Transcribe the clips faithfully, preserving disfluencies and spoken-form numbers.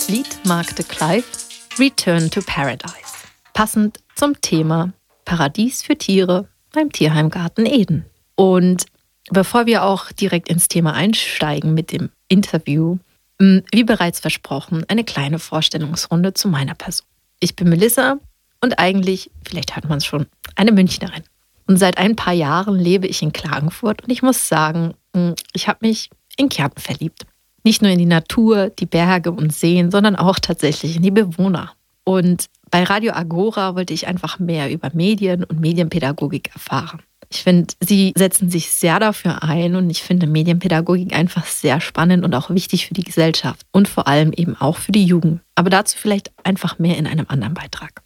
das Lied Mark de Clive, Return to Paradise. Passend zum Thema Paradies für Tiere beim Tierheimgarten Eden. Und bevor wir auch direkt ins Thema einsteigen mit dem Interview, wie bereits versprochen, eine kleine Vorstellungsrunde zu meiner Person. Ich bin Melissa und eigentlich, vielleicht hört man es schon, eine Münchnerin. Und seit ein paar Jahren lebe ich in Klagenfurt und ich muss sagen, ich habe mich in Kärnten verliebt. Nicht nur in die Natur, die Berge und Seen, sondern auch tatsächlich in die Bewohner. Und bei Radio Agora wollte ich einfach mehr über Medien und Medienpädagogik erfahren. Ich finde, sie setzen sich sehr dafür ein und ich finde Medienpädagogik einfach sehr spannend und auch wichtig für die Gesellschaft und vor allem eben auch für die Jugend. Aber dazu vielleicht einfach mehr in einem anderen Beitrag.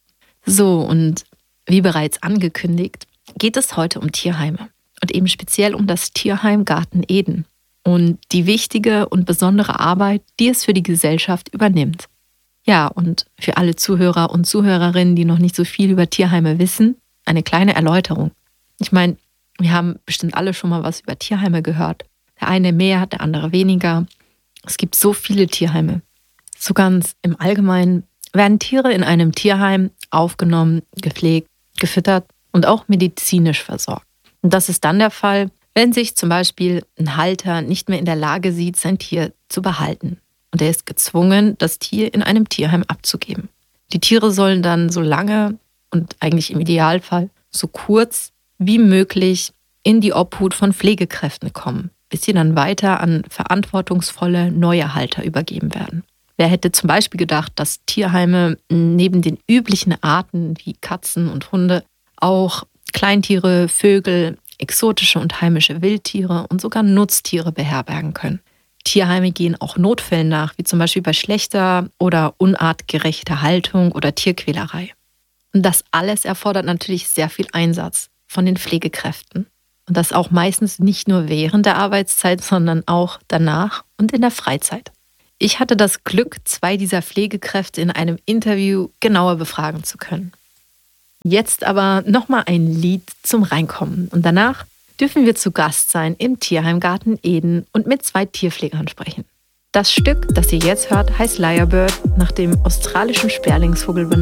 So, und wie bereits angekündigt, geht es heute um Tierheime und eben speziell um das Tierheimgarten Eden und die wichtige und besondere Arbeit, die es für die Gesellschaft übernimmt. Ja, und für alle Zuhörer und Zuhörerinnen, die noch nicht so viel über Tierheime wissen, eine kleine Erläuterung. Ich meine, wir haben bestimmt alle schon mal was über Tierheime gehört. Der eine mehr, der andere weniger. Es gibt so viele Tierheime. So ganz im Allgemeinen werden Tiere in einem Tierheim aufgenommen, gepflegt, gefüttert und auch medizinisch versorgt. Und das ist dann der Fall, wenn sich zum Beispiel ein Halter nicht mehr in der Lage sieht, sein Tier zu behalten. Und er ist gezwungen, das Tier in einem Tierheim abzugeben. Die Tiere sollen dann so lange und eigentlich im Idealfall so kurz wie möglich in die Obhut von Pflegekräften kommen, bis sie dann weiter an verantwortungsvolle neue Halter übergeben werden. Wer hätte zum Beispiel gedacht, dass Tierheime neben den üblichen Arten wie Katzen und Hunde auch Kleintiere, Vögel, exotische und heimische Wildtiere und sogar Nutztiere beherbergen können. Tierheime gehen auch Notfällen nach, wie zum Beispiel bei schlechter oder unartgerechter Haltung oder Tierquälerei. Und das alles erfordert natürlich sehr viel Einsatz von den Pflegekräften. Und das auch meistens nicht nur während der Arbeitszeit, sondern auch danach und in der Freizeit. Ich hatte das Glück, zwei dieser Pflegekräfte in einem Interview genauer befragen zu können. Jetzt aber nochmal ein Lied zum Reinkommen. Und danach dürfen wir zu Gast sein im Tierheimgarten Eden und mit zwei Tierpflegern sprechen. Das Stück, das ihr jetzt hört, heißt Lyrebird, nach dem australischen Sperlingsvogel benannt.